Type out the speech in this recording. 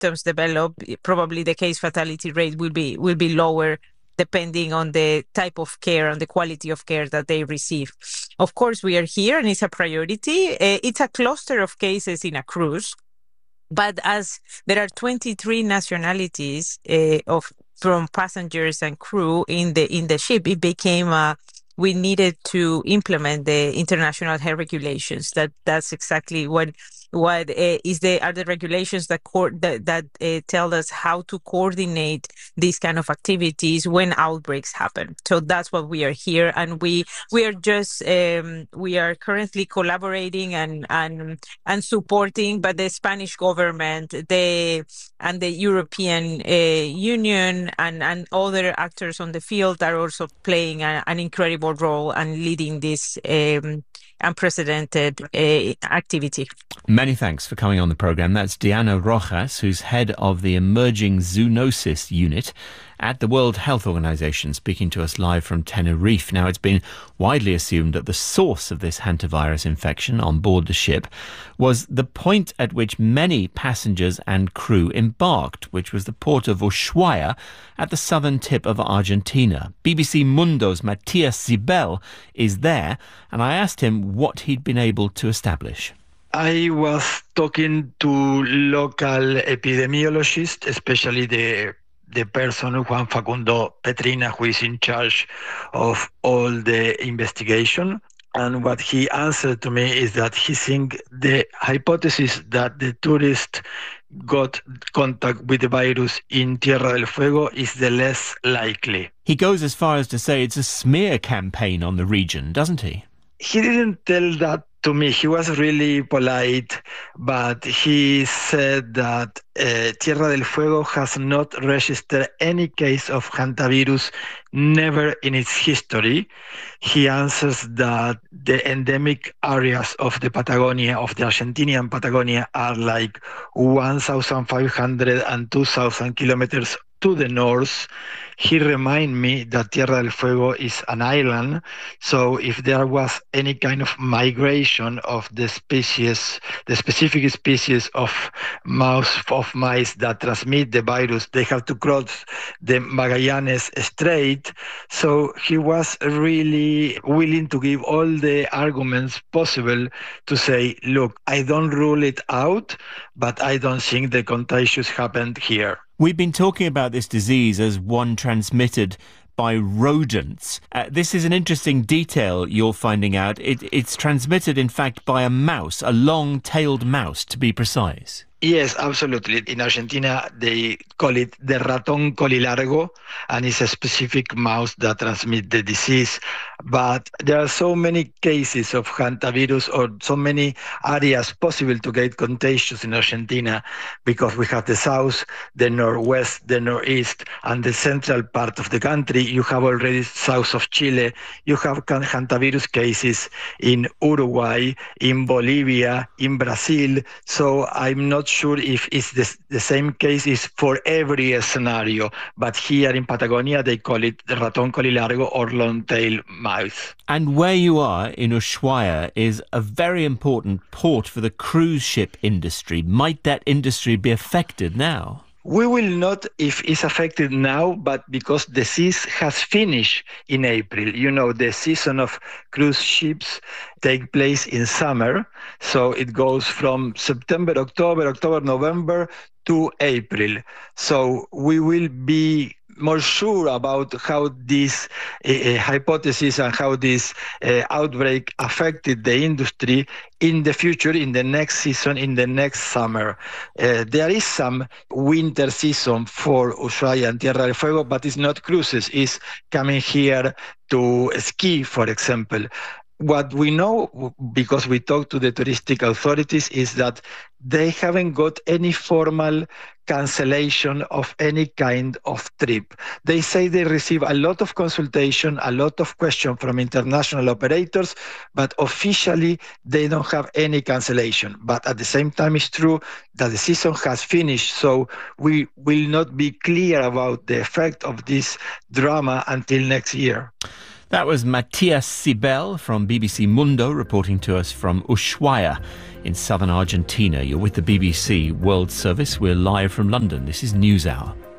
symptoms develop, probably the case fatality rate will be lower, depending on the type of care and the quality of care that they receive. Of course, we are here and it's a priority. It's a cluster of cases in a cruise, but as there are 23 nationalities from passengers and crew in the ship, it became we needed to implement the international health regulations. That's exactly what are the regulations that tell us how to coordinate these kind of activities when outbreaks happen. So that's what we are here, and we are currently collaborating and supporting, but the Spanish government, the European Union and other actors on the field are also playing an incredible role and leading this unprecedented activity. Many thanks for coming on the programme. That's Diana Rojas, who's head of the Emerging Zoonosis Unit at the World Health Organization, speaking to us live from Tenerife. Now, it's been widely assumed that the source of this hantavirus infection on board the ship was the point at which many passengers and crew embarked, which was the port of Ushuaia at the southern tip of Argentina. BBC Mundo's Matías Zibel is there, and I asked him what he'd been able to establish. I was talking to local epidemiologists, especially the person, Juan Facundo Petrina, who is in charge of all the investigation. And what he answered to me is that he thinks the hypothesis that the tourist got contact with the virus in Tierra del Fuego is the less likely. He goes as far as to say it's a smear campaign on the region, doesn't he? He didn't tell that to me. He was really polite, but he said that Tierra del Fuego has not registered any case of hantavirus, never in its history. He answers that the endemic areas of the Patagonia, of the Argentinian Patagonia, are like 1,500 and 2,000 kilometers to the north. He reminded me that Tierra del Fuego is an island, so if there was any kind of migration of the specific species of mice that transmit the virus, they have to cross the Magallanes Strait. So he was really willing to give all the arguments possible to say, look, I don't rule it out, but I don't think the contagious happened here. We've been talking about this disease as one transmitted by rodents. This is an interesting detail you're finding out. It's transmitted, in fact, by a mouse, a long-tailed mouse, to be precise. Yes, absolutely. In Argentina, they call it the ratón colilargo, and it's a specific mouse that transmits the disease. But there are so many cases of hantavirus, or so many areas possible to get contagious in Argentina, because we have the south, the northwest, the northeast, and the central part of the country. You have already south of Chile. You have hantavirus cases in Uruguay, in Bolivia, in Brazil. So I'm not sure if it's the same case is for every scenario, but here in Patagonia they call it the ratón colilargo or long-tailed mouse. And where you are in Ushuaia is a very important port for the cruise ship industry. Might that industry be affected now? We will not if it's affected now, but because the season has finished in April. You know, the season of cruise ships take place in summer. So it goes from September, October, November to April. So we will be more sure about how this hypothesis and how this outbreak affected the industry in the future, in the next season, in the next summer. There is some winter season for Ushuaia and Tierra del Fuego, but it's not cruises. It's coming here to ski, for example. What we know, because we talked to the touristic authorities, is that they haven't got any formal cancellation of any kind of trip. They say they receive a lot of consultation, a lot of questions from international operators, but officially they don't have any cancellation. But at the same time, it's true that the season has finished, so we will not be clear about the effect of this drama until next year. That was Matias Sibel from BBC Mundo reporting to us from Ushuaia in southern Argentina. You're with the BBC World Service. We're live from London. This is NewsHour.